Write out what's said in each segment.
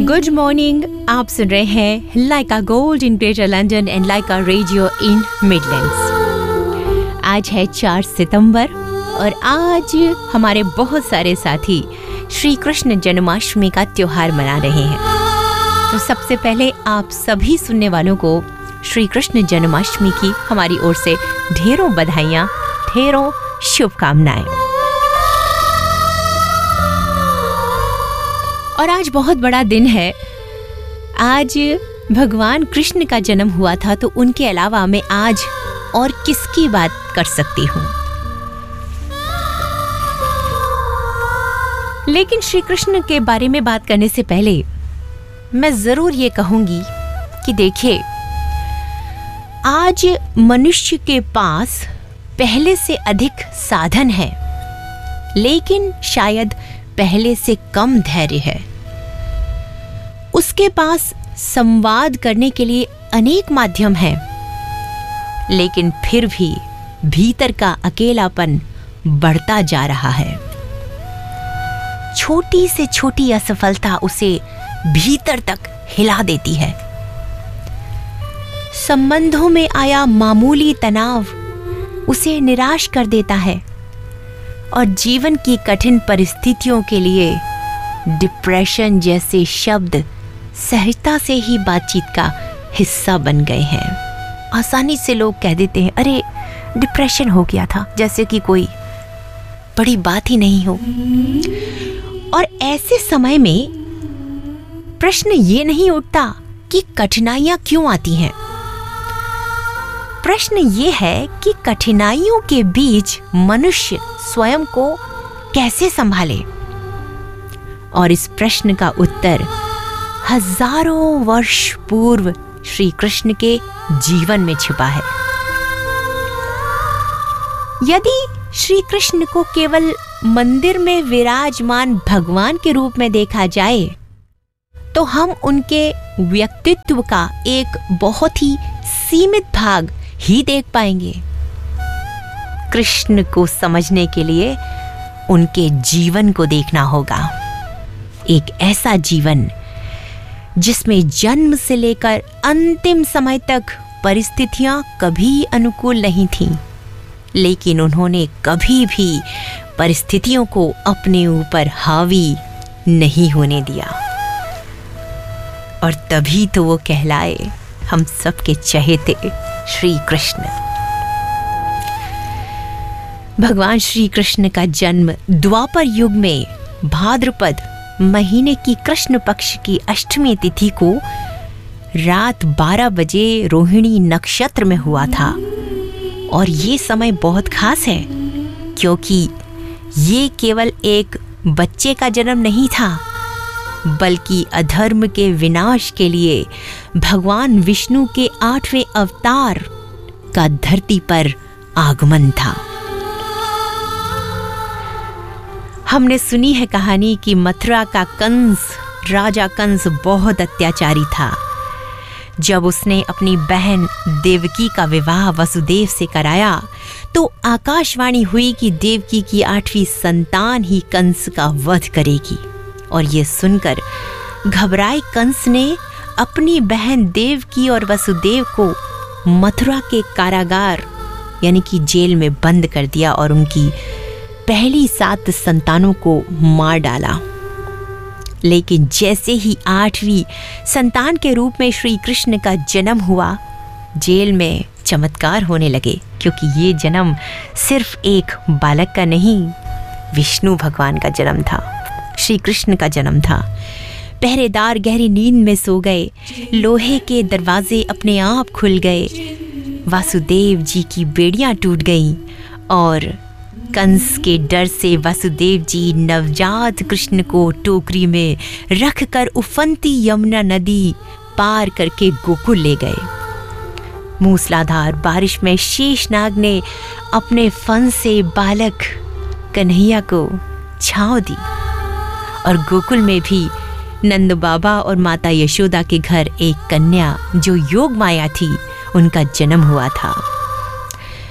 Good morning. आप सुन रहे हैं लाइका gold in greater London and Lyca radio in Midlands. आज है 4 सितंबर और आज हमारे बहुत सारे साथी श्री कृष्ण जन्माष्टमी का त्योहार मना रहे हैं। तो सबसे पहले आप सभी सुनने वालों को श्री कृष्ण जन्माष्टमी की हमारी ओर से ढेरों बधाइयाँ, ढेरों शुभकामनाएं। और आज बहुत बड़ा दिन है। आज भगवान कृष्ण का जन्म हुआ था, तो उनके अलावा मैं आज और किसकी बात कर सकती हूँ। लेकिन श्री कृष्ण के बारे में बात करने से पहले मैं जरूर ये कहूंगी कि देखिए, आज मनुष्य के पास पहले से अधिक साधन है, लेकिन शायद पहले से कम धैर्य है। उसके पास संवाद करने के लिए अनेक माध्यम हैं, लेकिन फिर भी भीतर का अकेलापन बढ़ता जा रहा है। छोटी से छोटी असफलता उसे भीतर तक हिला देती है। संबंधों में आया मामूली तनाव उसे निराश कर देता है और जीवन की कठिन परिस्थितियों के लिए डिप्रेशन जैसे शब्द सहजता से ही बातचीत का हिस्सा बन गए हैं। आसानी से लोग कह देते हैं, अरे डिप्रेशन हो गया था, जैसे कि कोई बड़ी बात ही नहीं हो। और ऐसे समय में प्रश्न ये नहीं उठता कि कठिनाइयां क्यों आती हैं। प्रश्न ये है कि कठिनाइयों के बीच मनुष्य स्वयं को कैसे संभाले। और इस प्रश्न का उत्तर हजारों वर्ष पूर्व श्री कृष्ण के जीवन में छिपा है। यदि श्री कृष्ण को केवल मंदिर में विराजमान भगवान के रूप में देखा जाए, तो हम उनके व्यक्तित्व का एक बहुत ही सीमित भाग ही देख पाएंगे। कृष्ण को समझने के लिए उनके जीवन को देखना होगा। एक ऐसा जीवन जिसमें जन्म से लेकर अंतिम समय तक परिस्थितियां कभी अनुकूल नहीं थीं, लेकिन उन्होंने कभी भी परिस्थितियों को अपने ऊपर हावी नहीं होने दिया। और तभी तो वो कहलाए हम सबके चहेते श्री कृष्ण। भगवान श्री कृष्ण का जन्म द्वापर युग में भाद्रपद महीने की कृष्ण पक्ष की अष्टमी तिथि को रात 12 बजे रोहिणी नक्षत्र में हुआ था। और ये समय बहुत खास है, क्योंकि ये केवल एक बच्चे का जन्म नहीं था, बल्कि अधर्म के विनाश के लिए भगवान विष्णु के 8वें अवतार का धरती पर आगमन था। हमने सुनी है कहानी कि मथुरा का कंस, राजा कंस बहुत अत्याचारी था। जब उसने अपनी बहन देवकी का विवाह वसुदेव से कराया, तो आकाशवाणी हुई कि देवकी की 8वीं संतान ही कंस का वध करेगी। और ये सुनकर घबराए कंस ने अपनी बहन देवकी और वसुदेव को मथुरा के कारागार यानी कि जेल में बंद कर दिया और उनकी पहली 7 संतानों को मार डाला। लेकिन जैसे ही 8वीं संतान के रूप में श्री कृष्ण का जन्म हुआ, जेल में चमत्कार होने लगे, क्योंकि ये जन्म सिर्फ एक बालक का नहीं, विष्णु भगवान का जन्म था, श्री कृष्ण का जन्म था। पहरेदार गहरी नींद में सो गए, लोहे के दरवाजे अपने आप खुल गए, वासुदेव जी की बेड़ियां टूट गईं और कंस के डर से वासुदेव जी नवजात कृष्ण को टोकरी में रखकर उफनती यमुना नदी पार करके गोकुल ले गए। मूसलाधार बारिश में शेषनाग ने अपने फन से बालक कन्हैया को छांव दी और गोकुल में भी नंद बाबा और माता यशोदा के घर एक कन्या जो योग माया थी, उनका जन्म हुआ था।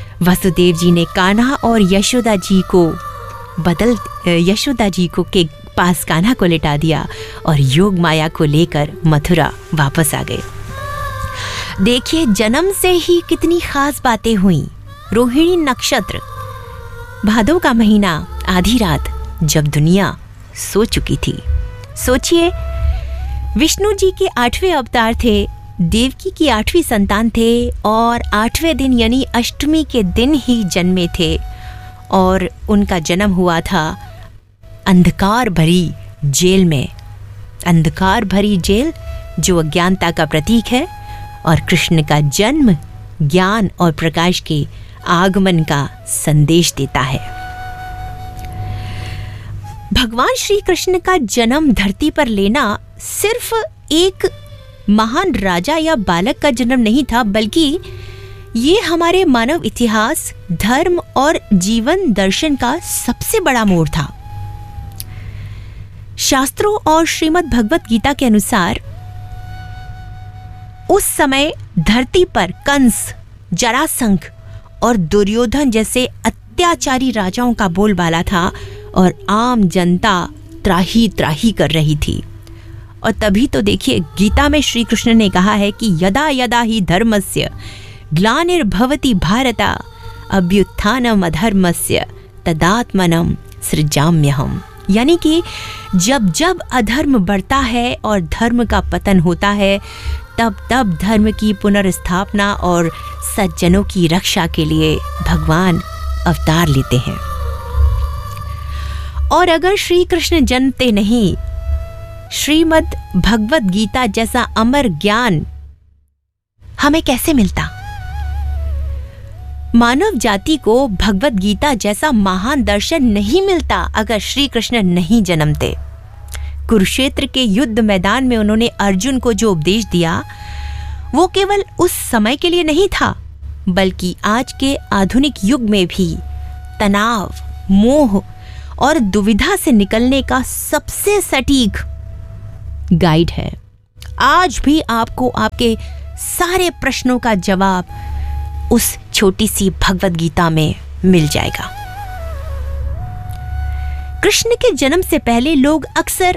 वासुदेव जी ने कान्हा और यशोदा जी को पास कान्हा को लिटा दिया और योग माया को लेकर मथुरा वापस आ गए। देखिए, जन्म से ही कितनी खास बातें हुई। रोहिणी नक्षत्र, भादों का महीना, आधी रात, जब दुनिया सो चुकी थी। सोचिए, विष्णु जी के 8वें अवतार थे, देवकी की 8वीं संतान थे और 8वें दिन यानी अष्टमी के दिन ही जन्मे थे और उनका जन्म हुआ था अंधकार भरी जेल में। अंधकार भरी जेल जो अज्ञानता का प्रतीक है और कृष्ण का जन्म ज्ञान और प्रकाश के आगमन का संदेश देता है। भगवान श्री कृष्ण का जन्म धरती पर लेना सिर्फ एक महान राजा या बालक का जन्म नहीं था, बल्कि ये हमारे मानव इतिहास, धर्म और जीवन दर्शन का सबसे बड़ा मोड़ था। शास्त्रों और श्रीमद् भगवत गीता के अनुसार उस समय धरती पर कंस, जरासंध और दुर्योधन जैसे अत्याचारी राजाओं का बोलबाला था और आम जनता त्राही त्राही कर रही थी। और तभी तो देखिए, गीता में श्री कृष्ण ने कहा है कि यदा यदा ही धर्मस्य ग्लानिर्भवति भारता अभ्युत्थानम अधर्मस्य तदात्मनम सृजाम्यहम्। यानी कि जब जब अधर्म बढ़ता है और धर्म का पतन होता है, तब तब धर्म की पुनर्स्थापना और सज्जनों की रक्षा के लिए भगवान अवतार लेते हैं। और अगर श्री कृष्ण जन्मते नहीं, श्रीमद् भगवत गीता जैसा अमर ज्ञान हमें कैसे मिलता? मानव जाति को भगवत गीता जैसा महान दर्शन नहीं मिलता अगर श्री कृष्ण नहीं जन्मते। कुरुक्षेत्र के युद्ध मैदान में उन्होंने अर्जुन को जो उपदेश दिया, वो केवल उस समय के लिए नहीं था, बल्कि आज के आधुनिक युग में भी तनाव, मोह और दुविधा से निकलने का सबसे सटीक गाइड है। आज भी आपको आपके सारे प्रश्नों का जवाब उस छोटी सी भगवत गीता में मिल जाएगा। कृष्ण के जन्म से पहले लोग अक्सर